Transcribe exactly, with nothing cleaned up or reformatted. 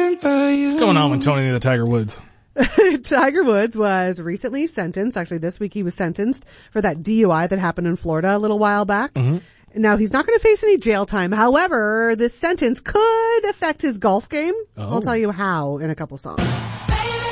remember you. What's going on with Tony the Tiger Woods? Tiger Woods was recently sentenced. Actually, this week he was sentenced for that D U I that happened in Florida a little while back. Mm-hmm. Now, he's not going to face any jail time. However, this sentence could affect his golf game. Oh. I'll tell you how in a couple songs.